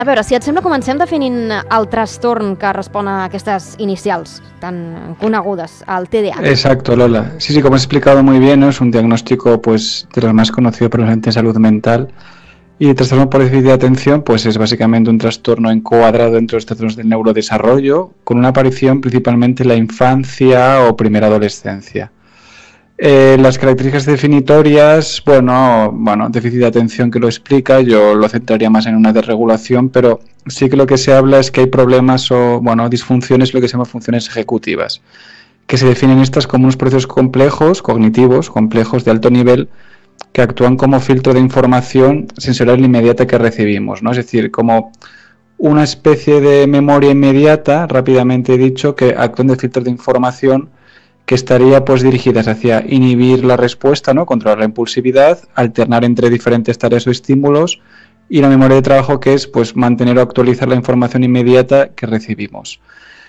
A veure, si et sembla, comencem definint el trastorn que respon a aquestes inicials tan conegudes, el TDAH. Exacto, Lola. Sí, como has explicado muy bien, ¿no? Es un diagnóstico pues de los más conocidos por la gente en salud mental. Y el trastorno por déficit de atención pues es básicamente un trastorno encuadrado dentro de los trastornos del neurodesarrollo, con una aparición principalmente en la infancia o primera adolescencia. Las características definitorias, bueno, déficit de atención que lo explica, yo lo centraría más en una desregulación, pero sí que lo que se habla es que hay problemas o, disfunciones, lo que se llama funciones ejecutivas, que se definen estas como unos procesos complejos, cognitivos, complejos de alto nivel, que actúan como filtro de información sensorial inmediata que recibimos, ¿no? Es decir, como una especie de memoria inmediata, rápidamente dicho, que actúan de filtro de información que estaría pues dirigidas hacia inhibir la respuesta, ¿no? Controlar la impulsividad, alternar entre diferentes tareas o estímulos, y la memoria de trabajo, que es pues mantener o actualizar la información inmediata que recibimos.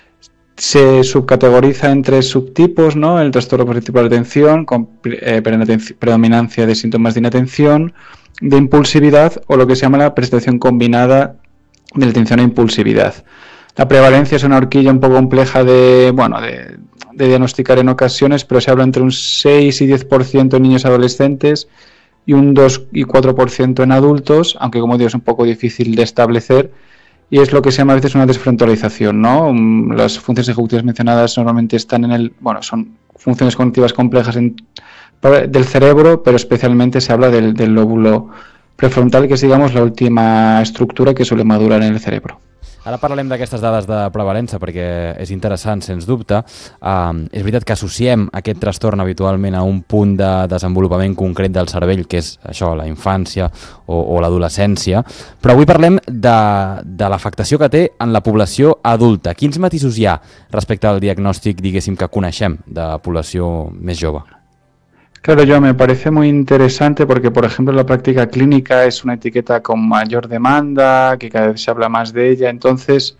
Se subcategoriza en 3 subtipos, ¿no? El trastorno por déficit de atención, con predominancia de síntomas de inatención, de impulsividad, o lo que se llama la prestación combinada de la atención e impulsividad. La prevalencia es una horquilla un poco compleja de diagnosticar en ocasiones, pero se habla entre un 6 y 10% en niños y adolescentes y un 2 y 4% en adultos, aunque como digo es un poco difícil de establecer, y es lo que se llama a veces una desfrontalización, ¿no? Las funciones ejecutivas mencionadas normalmente están son funciones cognitivas complejas del cerebro, pero especialmente se habla del lóbulo prefrontal, que es, digamos, la última estructura que suele madurar en el cerebro. Ara parlem d'aquestes dades de prevalença perquè és interessant, sens dubte. És veritat que associem aquest trastorn habitualment a un punt de desenvolupament concret del cervell, que és això, la infància o l'adolescència, però avui parlem de l'afectació que té en la població adulta. Quins matisos hi ha respecte al diagnòstic, diguéssim, que coneixem de població més jove? Claro, yo me parece muy interesante porque, por ejemplo, la práctica clínica es una etiqueta con mayor demanda, que cada vez se habla más de ella. Entonces,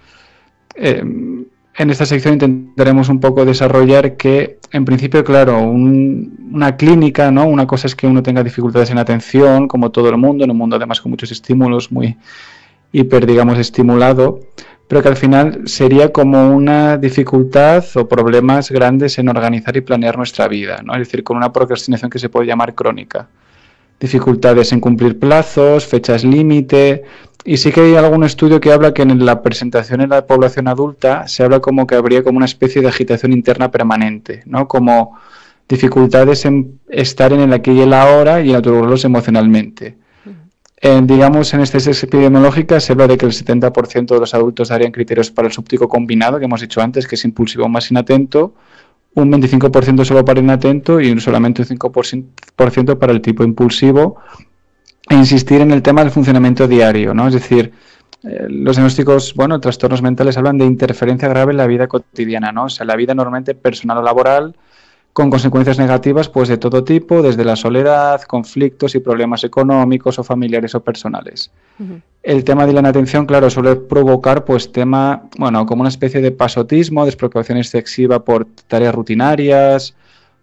en esta sección intentaremos un poco desarrollar que, en principio, claro, una clínica, ¿no? Una cosa es que uno tenga dificultades en atención, como todo el mundo, en un mundo además con muchos estímulos, muy hiper, digamos, estimulado, pero que al final sería como una dificultad o problemas grandes en organizar y planear nuestra vida, ¿no? Es decir, con una procrastinación que se puede llamar crónica. Dificultades en cumplir plazos, fechas límite, y sí que hay algún estudio que habla que en la presentación en la población adulta se habla como que habría como una especie de agitación interna permanente, ¿no? Como dificultades en estar en el aquí y el ahora y en autorregularlos emocionalmente. Digamos, en estas epidemiológicas se habla de que el 70% de los adultos darían criterios para el subtipo combinado, que hemos dicho antes, que es impulsivo más inatento, un 25% solo para inatento y solamente un 5% para el tipo impulsivo, e insistir en el tema del funcionamiento diario, ¿no? Es decir, los diagnósticos, trastornos mentales hablan de interferencia grave en la vida cotidiana, ¿no? O sea, la vida normalmente personal o laboral, con consecuencias negativas pues de todo tipo, desde la soledad, conflictos y problemas económicos o familiares o personales. Uh-huh. El tema de la inatención, claro, suele provocar pues como una especie de pasotismo, despreocupación excesiva por tareas rutinarias.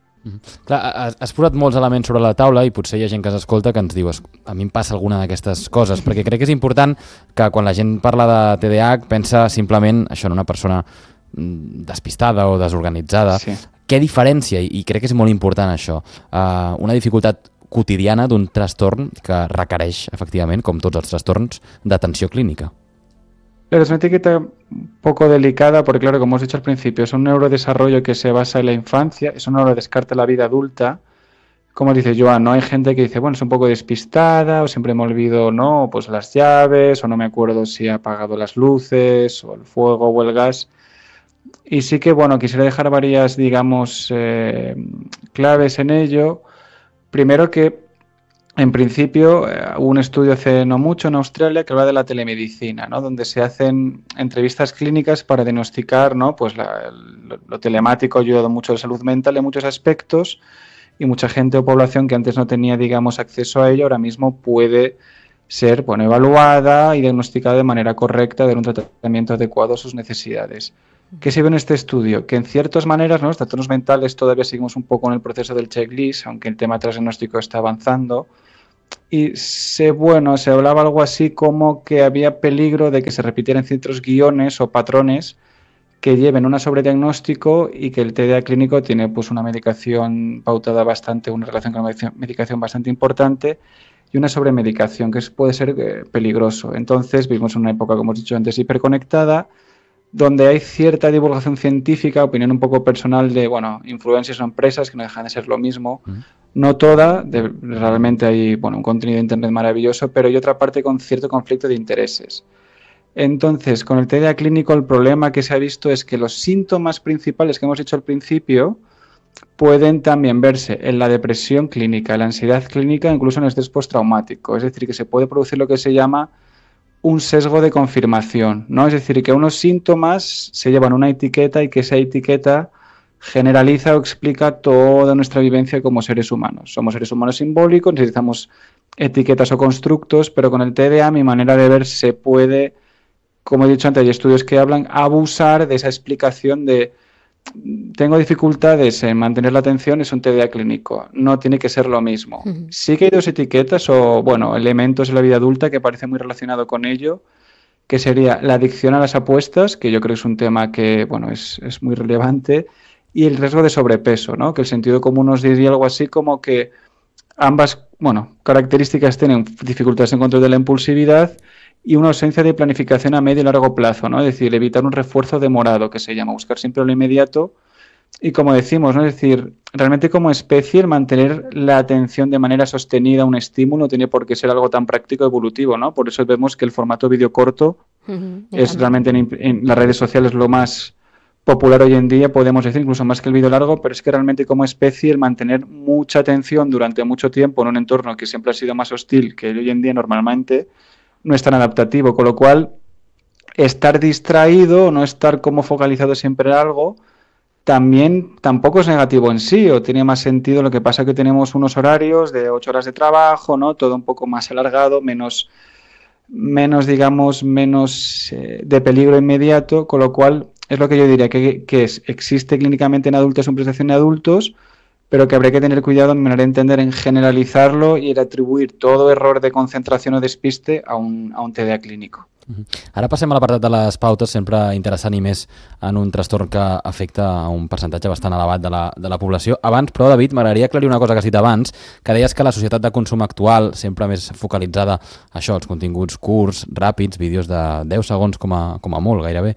Clar, has posat molts elements sobre la taula i potser hi ha gent que s'escolta que ens diu a mi em passa alguna d'aquestes coses, perquè crec que és important que quan la gent parla de TDAH pensa simplement això, en una persona despistada o desorganitzada. Sí. Què diferència, i crec que és molt important això, una dificultat quotidiana d'un trastorn que requereix, efectivament, com tots els trastorns, d'atenció clínica? Pero es una etiqueta un poco delicada porque, claro, como hemos dicho al principio, es un neurodesarrollo que se basa en la infancia, eso no lo descarta la vida adulta. Como dice Joan, ¿no? Hay gente que dice, bueno, es un poco despistada, o siempre me olvido, ¿no? Pues las llaves, o no me acuerdo si he apagado las luces, o el fuego, o el gas. Y sí que, quisiera dejar varias, digamos, claves en ello. Primero que, en principio, hubo un estudio hace no mucho en Australia que habla de la telemedicina, ¿no? Donde se hacen entrevistas clínicas para diagnosticar, ¿no? Pues lo telemático ha ayudado mucho a la salud mental en muchos aspectos, y mucha gente o población que antes no tenía, digamos, acceso a ello, ahora mismo puede ser evaluada y diagnosticada de manera correcta, de un tratamiento adecuado a sus necesidades. ¿Qué se ve en este estudio? Que en ciertas maneras, ¿no? Los trastornos mentales todavía seguimos un poco en el proceso del checklist, aunque el tema transdiagnóstico está avanzando, y se hablaba algo así como que había peligro de que se repitieran ciertos guiones o patrones que lleven una sobrediagnóstico y que el TDA clínico tiene pues una medicación pautada bastante, una relación con la medicación bastante importante y una sobremedicación que puede ser peligroso. Entonces vivimos en una época, como hemos dicho antes, hiperconectada, donde hay cierta divulgación científica, opinión un poco personal de, bueno, influencers o empresas que no dejan de ser lo mismo. No toda, realmente hay, bueno, un contenido de internet maravilloso, pero hay otra parte con cierto conflicto de intereses. Entonces, con el TDA clínico el problema que se ha visto es que los síntomas principales que hemos dicho al principio pueden también verse en la depresión clínica, en la ansiedad clínica, incluso en el estrés postraumático. Es decir, que se puede producir lo que se llama un sesgo de confirmación, ¿no? Es decir, que unos síntomas se llevan una etiqueta y que esa etiqueta generaliza o explica toda nuestra vivencia como seres humanos. Somos seres humanos simbólicos, necesitamos etiquetas o constructos, pero con el TDA mi manera de ver se puede, como he dicho antes, hay estudios que hablan, abusar de esa explicación de tengo dificultades en mantener la atención, es un TDA clínico. No tiene que ser lo mismo. Sí que hay dos etiquetas o, bueno, elementos en la vida adulta que parece muy relacionado con ello, que sería la adicción a las apuestas, que yo creo que es un tema que, bueno, es muy relevante, y el riesgo de sobrepeso, ¿no? Que el sentido común nos diría algo así como que ambas, bueno, características tienen dificultades en control de la impulsividad y una ausencia de planificación a medio y largo plazo, ¿no? Es decir, evitar un refuerzo demorado, que se llama buscar siempre lo inmediato. Y como decimos, ¿no? Es decir, realmente como especie el mantener la atención de manera sostenida a un estímulo no tiene por qué ser algo tan práctico evolutivo, ¿no? Por eso vemos que el formato vídeo corto es realmente en las redes sociales lo más popular hoy en día, podemos decir, incluso más que el vídeo largo, pero es que realmente como especie el mantener mucha atención durante mucho tiempo en un entorno que siempre ha sido más hostil que hoy en día normalmente no es tan adaptativo, con lo cual estar distraído, no estar como focalizado siempre en algo, también tampoco es negativo en sí, o tiene más sentido. Lo que pasa que tenemos unos horarios de 8 horas de trabajo, ¿no? Todo un poco más alargado, menos digamos, menos de peligro inmediato, con lo cual es lo que yo diría, que existe clínicamente en adultos en prestación de adultos, pero que habría que tener cuidado en mi manera de entender en generalizarlo y en atribuir todo error de concentración o despiste a un TDA clínico. Ara passem a l'apartat de les pautes, sempre interessant i més en un trastorn que afecta a un percentatge bastant elevat de la població. Abans, però, David, m'agradaria aclarir una cosa que has dit abans, que deies que la societat de consum actual, sempre més focalitzada a això, els continguts curts, ràpids, vídeos de 10 segons com a molt, gairebé,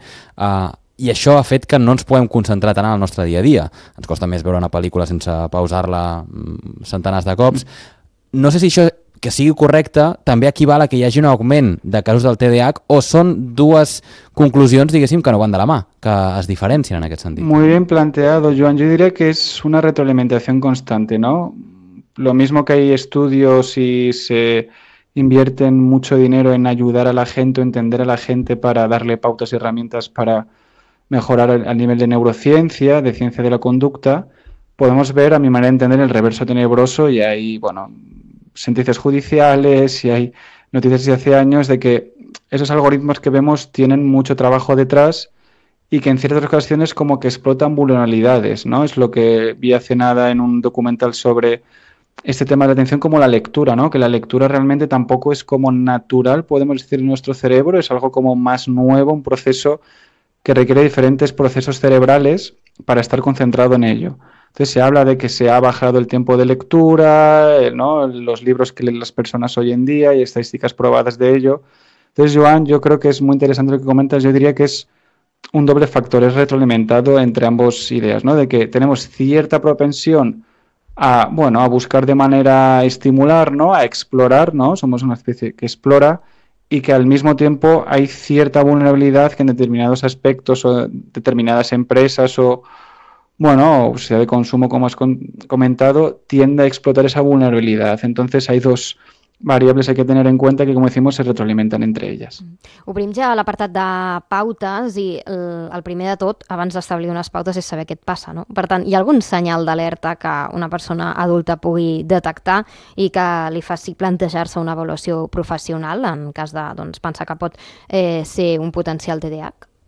i això ha fet que no ens podem concentrar tant en el nostre dia a dia. Ens costa més veure una pel·lícula sense pausar-la centenars de cops. No sé si això que sigui correcte també equival a que hi hagi un augment de casos del TDAH o són dues conclusions, diguéssim, que no van de la mà, que es diferencien en aquest sentit. Muy bien planteado, Joan. Yo diría que es una retroalimentación constante, ¿no? Lo mismo que hay estudios y se invierten mucho dinero en ayudar a la gente o entender a la gente para darle pautas y herramientas para mejorar el nivel de neurociencia, de ciencia de la conducta, podemos ver, a mi manera de entender, el reverso tenebroso y hay, bueno, sentencias judiciales y hay noticias de hace años de que esos algoritmos que vemos tienen mucho trabajo detrás y que en ciertas ocasiones como que explotan vulnerabilidades, ¿no? Es lo que vi hace nada en un documental sobre este tema de la atención como la lectura, ¿no? Que la lectura realmente tampoco es como natural, podemos decir, en nuestro cerebro, es algo como más nuevo, un proceso que requiere diferentes procesos cerebrales para estar concentrado en ello. Entonces se habla de que se ha bajado el tiempo de lectura, ¿no? Los libros que leen las personas hoy en día y estadísticas probadas de ello. Entonces, Joan, yo creo que es muy interesante lo que comentas. Yo diría que es un doble factor, es retroalimentado entre ambas ideas, ¿no? De que tenemos cierta propensión a, bueno, a buscar de manera estimular, ¿no? A explorar, ¿no? Somos una especie que explora y que al mismo tiempo hay cierta vulnerabilidad que en determinados aspectos o determinadas empresas o, bueno, sea de consumo, como has comentado, tiende a explotar esa vulnerabilidad. Entonces hay dos variables hay que tener en cuenta que, como decimos, se retroalimentan entre ellas. Obrim ja l'apartat de pautes i el primer de tot, abans d'establir unes pautes, és saber què et passa, no? Per tant, hi ha algun senyal d'alerta que una persona adulta pugui detectar i que li faci plantejar-se una avaluació professional en cas de pensar que pot ser un potencial TDAH?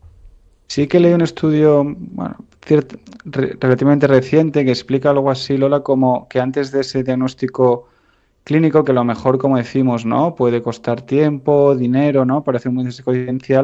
Sí que leí un estudio, bueno, relativamente reciente que explica algo así, Lola, como que antes de ese diagnóstico clínico que a lo mejor, como decimos, ¿no? Puede costar tiempo, dinero, ¿no? Para hacer un diagnóstico diferencial,